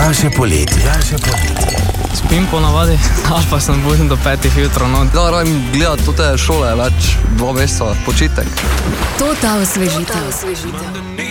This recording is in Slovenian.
Daljše poletje. Spim ponavadi, ali pa sem budim do 5 jutra. Da, radim gledati tote šole več 2 meseca, počitek. To ta osvežitev.